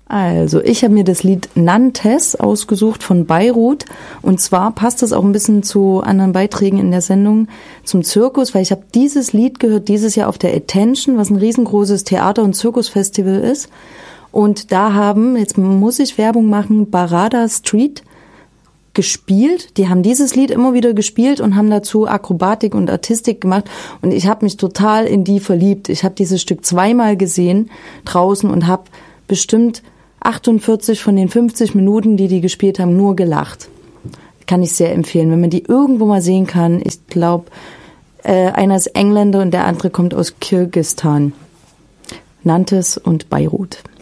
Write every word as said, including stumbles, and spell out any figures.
Also, ich habe mir das Lied Nantes ausgesucht von Beirut. Und zwar passt das auch ein bisschen zu anderen Beiträgen in der Sendung zum Zirkus, weil ich habe dieses Lied gehört dieses Jahr auf der Attention, was ein riesengroßes Theater- und Zirkusfestival ist. Und da haben, jetzt muss ich Werbung machen, Barada Street gespielt. Die haben dieses Lied immer wieder gespielt und haben dazu Akrobatik und Artistik gemacht. Und ich habe mich total in die verliebt. Ich habe dieses Stück zweimal gesehen draußen und habe bestimmt achtundvierzig von den fünfzig Minuten, die die gespielt haben, nur gelacht. Kann ich sehr empfehlen, wenn man die irgendwo mal sehen kann. Ich glaube, äh, einer ist Engländer und der andere kommt aus Kirgisistan. Nantes und Beirut.